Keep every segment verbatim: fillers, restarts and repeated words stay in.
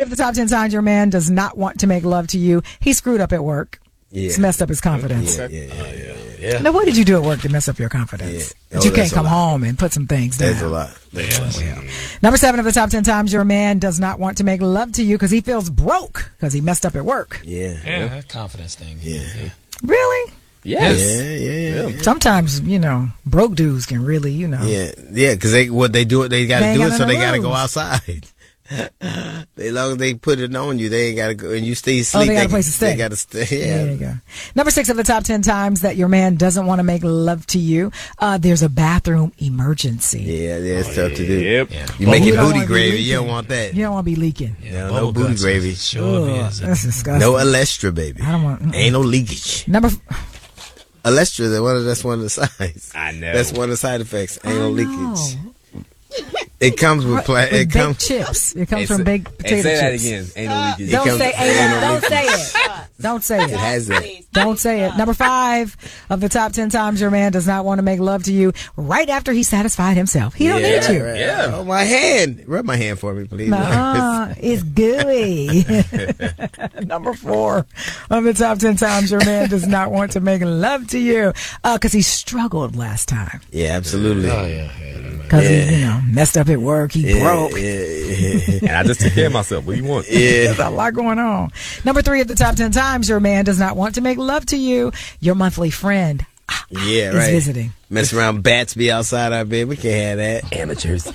of the top ten times your man does not want to make love to you. He screwed up at work. Yeah. It's messed up his confidence. Yeah, yeah, yeah, yeah, yeah, yeah. Now, what did you do at work to mess up your confidence? Yeah. That Oh, you can't a come lot. home and put some things down. That's a lot. That's yeah. Number seven of the top ten times your man does not want to make love to you because he feels broke because he messed up at work. Yeah. Yeah, that confidence thing. Yeah. yeah. Really? Yes. Yeah, yeah, yeah. Sometimes, you know, broke dudes can really, you know. Yeah, yeah, because they what they do it, they got They to ain't do got it, so they nothing got to to go lose. outside. As long as they put it on you, they ain't got to go, and you stay asleep. Oh, they got a can- place to stay. They got to stay. Yeah. There you go. Number six of the top ten times that your man doesn't want to make love to you. Uh, there's a bathroom emergency. Yeah, yeah, it's tough to do. Yep. Yeah. You Well, make you it don't booty wanna be gravy. You leaking. don't want that. You don't want to be leaking. Yeah, no Bubble booty guts gravy. is- Sure Ugh, is. that's disgusting. No Alestra, baby. I don't want. mm-mm. Ain't no leakage. Number. Alestra, that one of, that's one of the sides. I know. That's one of the side effects. Ain't no I leakage. know. It comes with pla- With It baked comes. chips. It comes Hey, from say- baked hey, potato say that chips. again. Ain't no leakage. Don't comes- say. ain't Ain't, no don't leakage. say it. Don't say it. It has that. Don't say it. Number five of the top ten times your man does not want to make love to you right after he's satisfied himself. He don't Yeah, need you. right. Yeah. Oh, my hand. Rub my hand for me, please. Nuh-uh. It's gooey. Number four of the top ten times your man does not want to make love to you because he struggled last time. Yeah, absolutely. Oh, yeah. yeah. Because Yeah. he, you know, messed up at work. He Yeah, broke. yeah, yeah. And I just took care of myself. What do you want? There's Yeah. a lot going on. Number three of the top ten times your man does not want to make love to you. Your monthly friend Yeah, is right. visiting. Mess around, bats be outside our bed. We can't have that. Amateurs.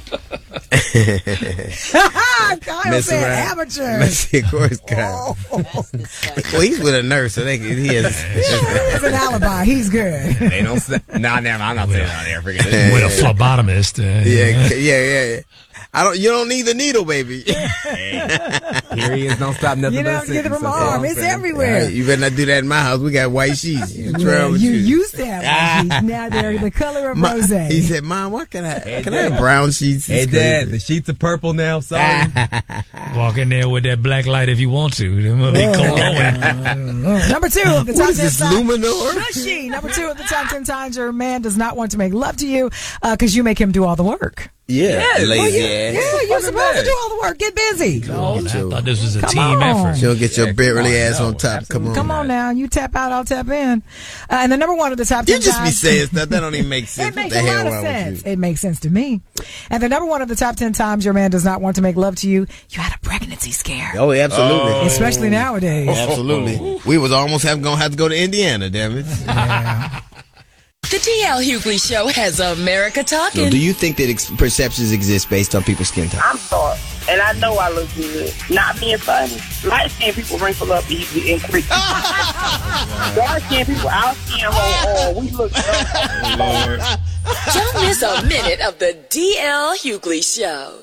Kyle Mess said around. amateurs. Messy, of course, Kyle. Well, he's with a nurse, so they can, he has. It's an alibi. He's good. They don't say. Nah, never. I'm not saying out there. Forget it. With a phlebotomist. Uh, Yeah, yeah, yeah, yeah. I don't. You don't need the needle, baby. Here he is. Don't stop nothing. You but don't a get it sentence. from That's all arm. I'm It's saying. everywhere. You better not do that in my house. We got white sheets. What's Yeah, wrong with you you? used to have white sheets. Now they're the color of Ma- rose. He said, "Mom, what can I? Hey, can I have Dad. brown sheets?" Hey, It's Dad, crazy. the sheets are purple now. Sorry. Walk in there with that black light if you want to. Them will be glowing. Number two of the What top is ten this, times. Luminor? Mushy. Number two of the top ten times your man does not want to make love to you because you make him do all the work. Yeah, lazy Yeah, ass. you're supposed to do all the work. Get busy. Oh, I thought this was a Come team on. effort. She'll get your Yeah, barely come on, ass no, on top. Come on, Come on now. You tap out, I'll tap in. Uh, and the number one of the top ten You just be times. saying stuff that don't even make sense. It What makes the a hell lot of wrong with sense. you? It makes sense to me. And the number one of the top ten times your man does not want to make love to you, you had a pregnancy scare. Oh, absolutely. Especially nowadays. Absolutely. We was almost have, gonna have to go to Indiana, damn it. The D L Hughley Show has America talking. Do you think that ex- perceptions exist based on people's skin tone? I'm sorry, and I know I look good. Not being funny. Light skinned people wrinkle up easily and quick. Dark skinned people, our skin hold on. We look good. Don't miss a minute of the D L Hughley Show.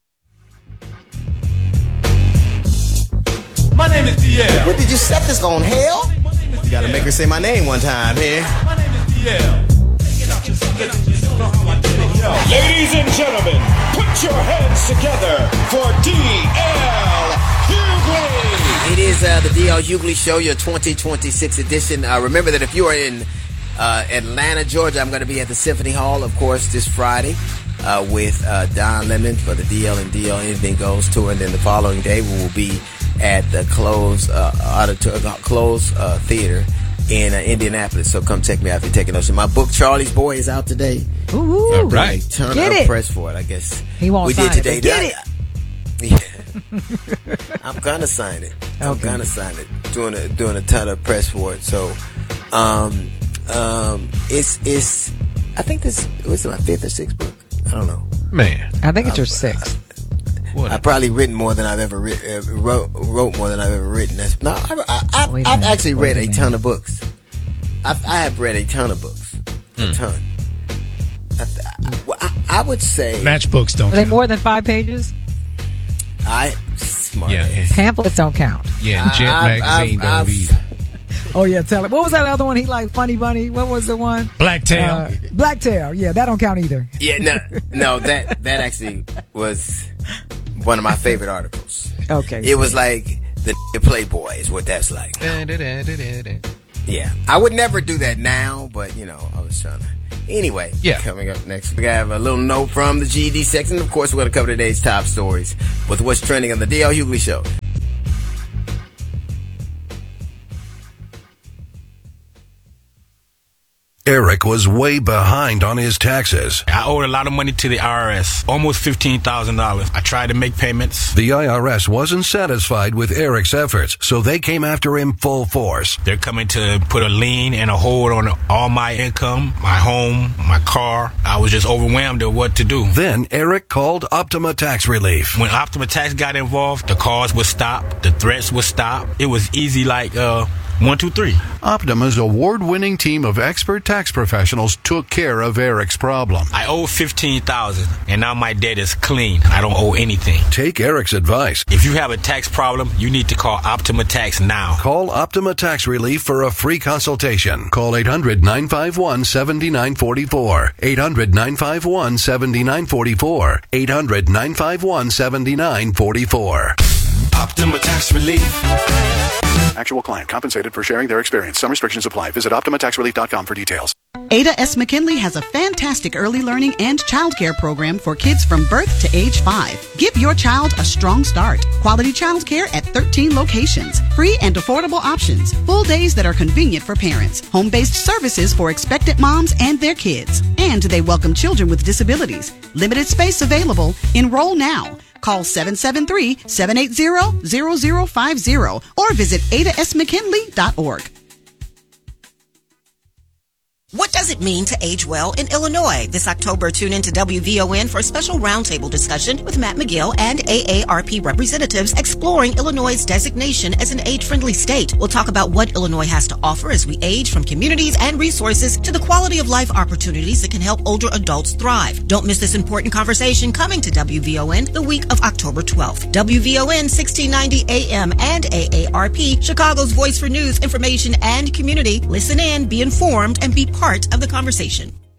My name is D L. What did you set this on hell? You gotta make her say my name one time here. My name is D L. Ladies and gentlemen, put your hands together for D L Hughley. It is uh, the D L Hughley Show, your twenty twenty-six edition. Uh, remember that if you are in uh, Atlanta, Georgia, I'm going to be at the Symphony Hall, of course, this Friday uh, with uh, Don Lemon for the D L and D L Anything Goes tour. And then the following day, we will be at the Close uh, Auditor- Close uh, Theater in uh, Indianapolis. So come check me out if you're taking notes. My book, Charlie's Boy, is out today. Ooh, All right. A ton Get of it. press for it, I guess. He won't we sign did it, today. but get Yeah. I'm gonna sign it. I'm Okay. gonna sign it. Doing a doing a ton of press for it. So, um, um, it's it's. I think this was my fifth or sixth book. I don't know. Man. I think it's your sixth. What? I've probably written more than I've ever writ, uh, wrote wrote more than I've ever written. That's, no, I, I, I, Wait a I've minute. actually Wait read a a minute. ton of books. I've, I have read a ton of books. A ton. I, I, I, I would say Matchbooks don't Are they count. more than five pages? I smart. Yeah, ass. Pamphlets don't count. yeah, and Jet I- I've- Magazine I've- don't I've- either. Oh yeah, tell it. What was that other one he liked? Funny Bunny. What was the one? Blacktail. Uh, Blacktail. Yeah, that don't count either. Yeah, no, no, that that actually was one of my favorite articles. Okay. It was like the Playboy is what that's like. Yeah, I would never do that now, but you know, I was trying to. Anyway, Yeah. Coming up next, we have a little note from the G E D section. Of course, we're going to cover today's top stories with what's trending on the D L Hughley Show. Eric was way behind on his taxes. I owed a lot of money to the I R S, almost fifteen thousand dollars. I tried to make payments. The I R S wasn't satisfied with Eric's efforts, so they came after him full force. They're coming to put a lien and a hold on all my income, my home, my car. I was just overwhelmed at what to do. Then Eric called Optima Tax Relief. When Optima Tax got involved, the calls would stop, the threats would stop. It was easy like uh one, two, three. Optima's award-winning team of expert tax professionals took care of Eric's problem. I owe fifteen thousand dollars, and now my debt is clean. I don't owe anything. Take Eric's advice. If you have a tax problem, you need to call Optima Tax now. Call Optima Tax Relief for a free consultation. Call eight hundred, nine five one, seven nine four four. eight hundred, nine five one, seven nine four four. eight hundred, nine five one, seven nine four four. Optima Tax Relief. Actual client compensated for sharing their experience. Some restrictions apply. Visit optima tax relief dot com for details. Ada S. McKinley has a fantastic early learning and childcare program for kids from birth to age five. Give your child a strong start. Quality childcare at thirteen locations. Free and affordable options. Full days that are convenient for parents. Home-based services for expectant moms and their kids. And they welcome children with disabilities. Limited space available. Enroll now. Call seven seven three, seven eight zero, zero zero five zero or visit ada s mckinley dot org. What does it mean to age well in Illinois? This October, tune in to W V O N for a special roundtable discussion with Matt McGill and A A R P representatives exploring Illinois' designation as an age-friendly state. We'll talk about what Illinois has to offer as we age, from communities and resources to the quality of life opportunities that can help older adults thrive. Don't miss this important conversation coming to W V O N the week of October twelfth. W V O N sixteen ninety A M and A A R P, Chicago's voice for news, information, and community. Listen in, be informed, and be part of the conversation.